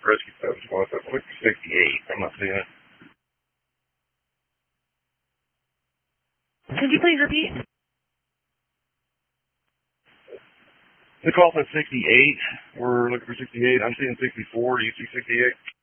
Rescue 7 Squad. So click 68. I'm not seeing it. Could you please repeat? The call said 68. We're looking for 68. I'm seeing 64. Do you see 68?